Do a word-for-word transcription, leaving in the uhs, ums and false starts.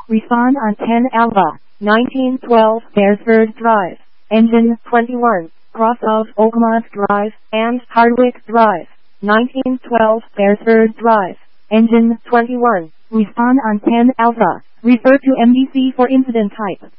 Respawn on ten Alpha, nineteen twelve Beresford Drive, Engine twenty-one, cross of Oakmont Drive and Hardwick Drive, nineteen twelve Beresford Drive, Engine twenty-one. Respawn on ten Alpha. Refer to M D C for incident type.